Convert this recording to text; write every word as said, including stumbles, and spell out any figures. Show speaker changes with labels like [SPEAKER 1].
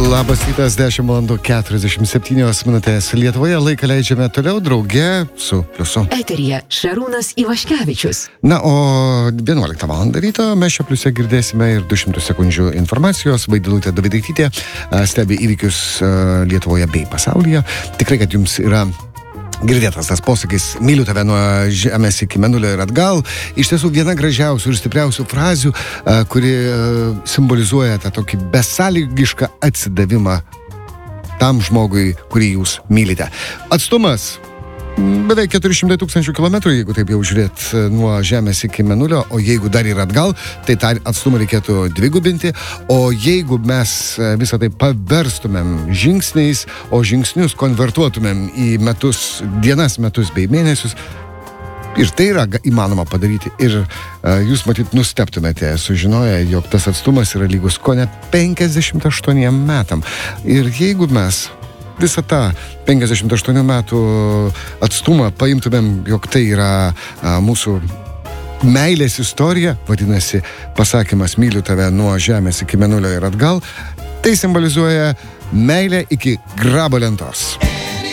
[SPEAKER 1] Labas rytas, dešimt valandų keturiasdešimt septynios minutės. Lietuvoje laiką leidžiame toliau drauge su Pliusu.
[SPEAKER 2] Eteryje Šarūnas Ivaškevičius.
[SPEAKER 1] Na, o vienuoliktą valandą ryto mes čia Pliuse girdėsime ir du šimtus sekundžių informacijos. Vaidilutė Davidaitytė stebi įvykius Lietuvoje bei pasaulyje. Tikrai, kad jums yra girdėtas tas posakis, myliu tave nuo žemės iki mėnulio ir atgal. Iš tiesų viena gražiausių ir stipriausių frazių, kuri simbolizuoja tą tokį besąlygišką atsidavimą tam žmogui, kurį jūs mylite. Atstumas beveik keturi šimtai tūkstančių kilometrų, jeigu taip jau žiūrėt nuo žemės iki mėnulio, o jeigu dar ir atgal, tai tą atstumą reikėtų dvigubinti, o jeigu mes visą tai paverstumėm žingsniais, o žingsnius konvertuotumėm į metus, dienas, metus bei mėnesius, ir tai yra įmanoma padaryti. Ir uh, jūs matyt nustebtumėte, sužinoję, jog tas atstumas yra lygus kone penkiasdešimt aštuoniem metam. Ir jeigu mes visą tą penkiasdešimt aštuonių metų atstumą paimtumėm, jog tai yra a, mūsų meilės istorija, vadinasi, pasakymas myliu tave nuo žemės iki mėnulio ir atgal, tai simbolizuoja meilę iki grabo lentos.